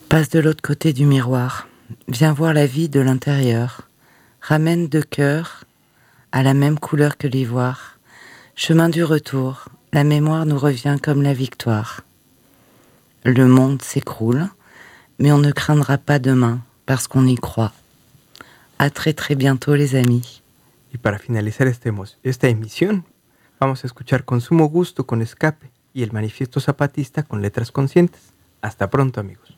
Passe de l'autre côté du miroir, viens voir la vie de l'intérieur. Ramène deux cœurs à la même couleur que l'ivoire. Chemin du retour, la mémoire nous revient comme la victoire. Le monde s'écroule, mais on ne craindra pas demain parce qu'on y croit. À très très bientôt les amis. Y para finalizar esta emisión, vamos a escuchar Consumo Gusto con Escape y el Manifiesto Zapatista con Letras Conscientes. Hasta pronto, amigos.